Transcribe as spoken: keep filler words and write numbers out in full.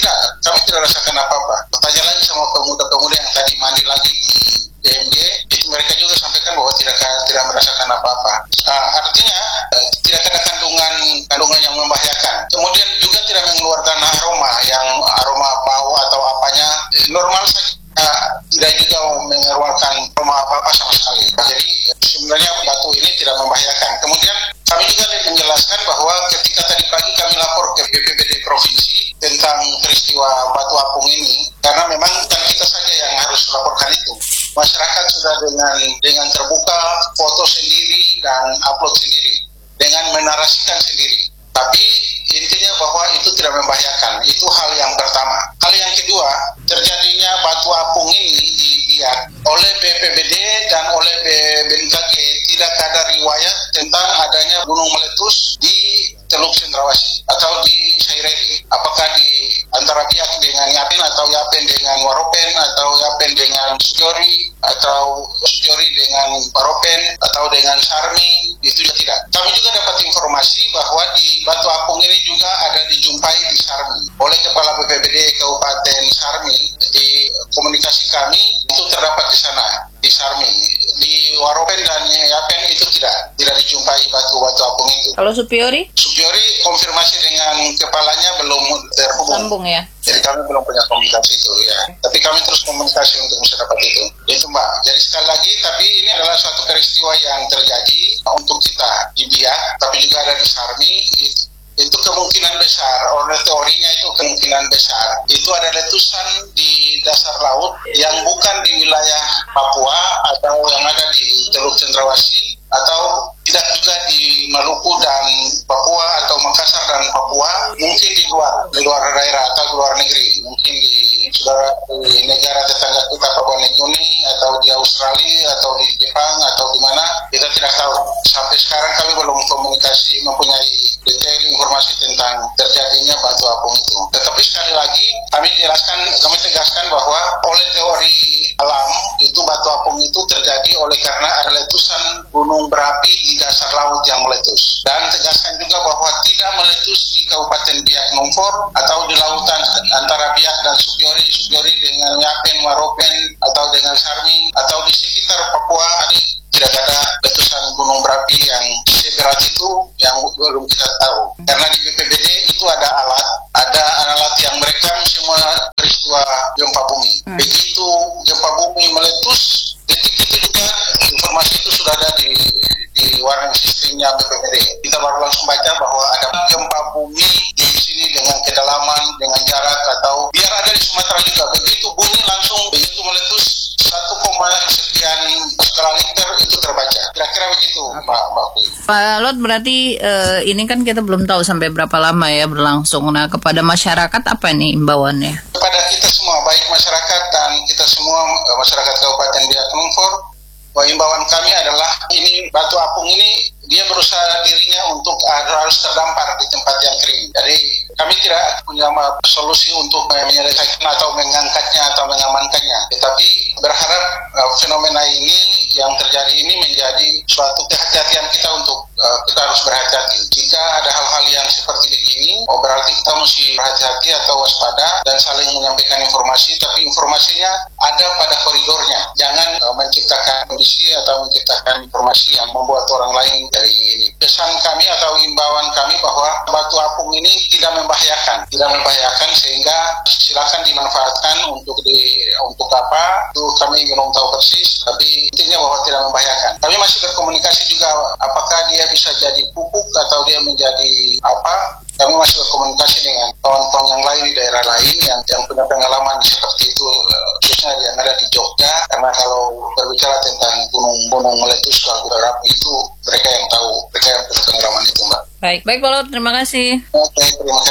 tidak, kami tidak rasakan apa-apa. Bertanya lagi sama pemuda-pemuda yang tadi mandi lagi di B M J, itu mereka juga sampaikan bahwa tidak tidak merasakan apa-apa. Uh, artinya uh, tidak ada kandungan kandungan yang membahayakan. Kemudian juga tidak mengeluarkan aroma yang aroma bau atau apanya, normal saja. Uh, tidak juga mengeluarkan aroma apa-apa sama sekali. Jadi sebenarnya batu ini tidak membahayakan. Kemudian kami juga menjelaskan bahwa ketika tadi pagi kami lapor ke B P B D Provinsi tentang peristiwa batu apung ini, karena memang bukan kita saja yang harus laporkan itu. Masyarakat sudah dengan dengan terbuka foto sendiri dan upload sendiri, dengan menarasikan sendiri. Tapi intinya bahwa itu tidak membahayakan. Itu hal yang pertama. Hal yang kedua, terjadinya batu apung ini di Biak oleh B P B D dan oleh B M K G tidak ada riwayat tentang adanya gunung meletus di Teluk Cendrawasih atau di Saireri. Apakah di antara Biak dengan Yapen atau Yapen dengan Waropen atau Yapen dengan Sujori atau Sujori dengan Waropen atau dengan Sarmi, itu juga tidak. Kami juga dapat informasi bahwa di batu apung ini juga ada dijumpai di Sarmi oleh Kepala B P B D Kabupaten Sarmi. Di komunikasi kami itu terdapat di sana di Sarmi. Di Waropen dan Yapen itu tidak tidak dijumpai batu-batu apung itu. Kalau Supiori? Supiori konfirmasi dengan kepalanya belum terhubung. Sambung ya. Jadi kami belum punya komunikasi itu ya. Tapi kami terus komunikasi untuk bisa dapat itu. Itu Mbak. Jadi sekali lagi, tapi ini adalah suatu peristiwa yang terjadi untuk kita di Biak, tapi juga ada di Sarmi. Itu, itu kemungkinan besar, oleh teorinya itu kemungkinan besar. Itu ada letusan di dasar laut yang bukan di wilayah Papua atau yang ada di Teluk Cendrawasih, atau tidak juga di Maluku dan Papua atau Makassar dan Papua, mungkin di luar di luar daerah atau di luar negeri, mungkin di saudara di negara tetangga kita Papua Nugini atau di Australia atau di Jepang atau di mana, kita tidak tahu. Sampai sekarang kami belum komunikasi mempunyai detail informasi tentang terjadinya batu apung itu. Tetapi sekali lagi kami jelaskan, kami tegaskan bahwa oleh teori alam itu batu apung itu terjadi oleh karena ada letusan gunung berapi di dasar laut yang meletus. Dan tegaskan juga bahwa tidak meletus di Kabupaten Biak Numfor atau di lautan antara Biak dan Supiori, Supiori dengan Yapen, Waropen atau dengan Sarmi atau di sekitar Papua. Tidak ada letusan gunung berapi yang seberat itu yang belum kita tahu. Karena di B P B D itu ada alat, ada alat yang merekam semua peristiwa gempa bumi. Hmm. Begitu gempa bumi meletus, detik itu juga informasi itu sudah ada di di warning sistemnya B P B D. Kita baru langsung baca bahwa ada gempa bumi di sini dengan kedalaman, dengan jarak atau biar ada di Sumatera juga. Begitu bunyi langsung, begitu meletus satu koma sekian skala Richter itu terbaca. Kira-kira begitu, Pak Mbak. Pak Lot, berarti uh, ini kan kita belum tahu sampai berapa lama ya berlangsung. Nah, kepada masyarakat apa nih imbauannya? Kepada kita semua, baik masyarakat dan kita semua masyarakat Kabupaten Biak Numfor, bahwa imbauan kami adalah ini batu apung ini dia berusaha dirinya untuk harus terdampar di tempat yang kering. Jadi kami tidak punya solusi untuk menyelesaikan atau mengangkatnya atau mengamankannya. Tetapi berharap uh, fenomena ini yang terjadi ini menjadi suatu kehati-hatian kita untuk uh, kita harus berhati-hati. Jika ada hal-hal yang seperti begini, oh berarti kita mesti berhati-hati atau waspada dan saling menyampaikan informasi. Tapi informasinya ada pada koridornya. Jangan uh, menciptakan kondisi atau menciptakan informasi yang membuat orang lain dari ini. Pesan kami atau imbauan kami bahwa batu apung ini tidak membahayakan, tidak membahayakan sehingga silakan dimanfaatkan untuk di untuk apa? Itu kami belum tahu persis, tapi intinya bahwa tidak membahayakan. Kami masih berkomunikasi juga apakah dia bisa jadi pupuk atau dia menjadi apa? Kami masih berkomunikasi dengan kawan-kawan yang lain di daerah lain yang, yang punya pengalaman seperti itu, khususnya yang ada di Jogja. Karena kalau berbicara tentang gunung-gunung meletus kalau berapi itu mereka yang tahu, mereka yang punya pengalaman itu, Mbak. Baik, baik Pak Lot, terima kasih. Oke, terima kasih.